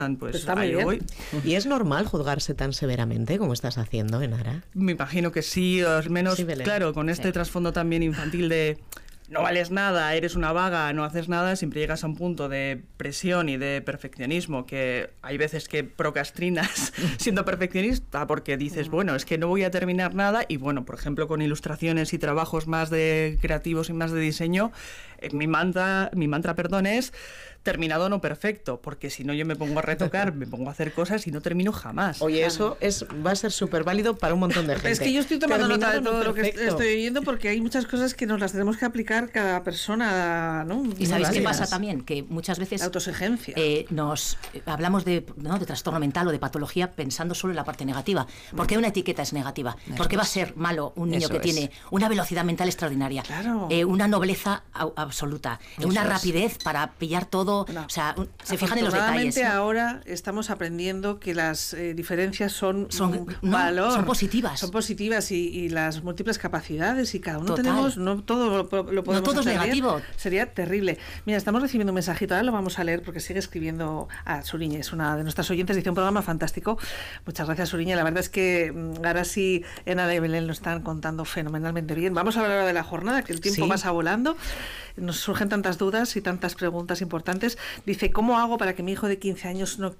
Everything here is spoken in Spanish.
pues está muy ahí bien. voy. ¿Y es normal juzgarse tan severamente como estás haciendo, Enara? Me imagino que sí, al menos, Sí, Belén. claro, con este trasfondo también infantil de no vales nada, eres una vaga, no haces nada, siempre llegas a un punto de presión y de perfeccionismo que hay veces que procrastinas siendo perfeccionista porque dices, bueno, es que no voy a terminar nada y bueno, por ejemplo, con ilustraciones y trabajos más de creativos y más de diseño, mi mantra, perdón, es terminado no perfecto, porque si no yo me pongo a retocar, me pongo a hacer cosas y no termino jamás. Oye, eso va a ser súper válido para un montón de gente. Es que yo estoy tomando nota de Terminado todo no lo que perfecto. estoy oyendo porque hay muchas cosas que nos las tenemos que aplicar cada persona, ¿no? ¿Y sabéis qué Varias. pasa también? Que muchas veces La autoexigencia. nos hablamos de trastorno mental o de patología pensando solo en la parte negativa. ¿Por qué una etiqueta es negativa? ¿Por qué va a ser malo un niño Eso que es. tiene una velocidad mental extraordinaria? Claro. Una nobleza absoluta, una rapidez para pillar todo, No. o sea, se fijan en los detalles. Afortunadamente ahora estamos aprendiendo que las diferencias son no, valor. son positivas. Son positivas y las múltiples capacidades y cada uno Total. tenemos, no todo lo podemos No todo es hacer bien. negativo. Sería terrible. Mira, estamos recibiendo un mensajito, ahora lo vamos a leer porque sigue escribiendo a Suriñe, es una de nuestras oyentes, dice un programa fantástico. Muchas gracias, Suriñe. La verdad es que ahora sí, Ena y Belén lo están contando fenomenalmente bien. Vamos a hablar ahora de la jornada, que el tiempo Sí. pasa volando. Nos surgen tantas dudas y tantas preguntas importantes. Dice, ¿cómo hago para que mi hijo de 15 años no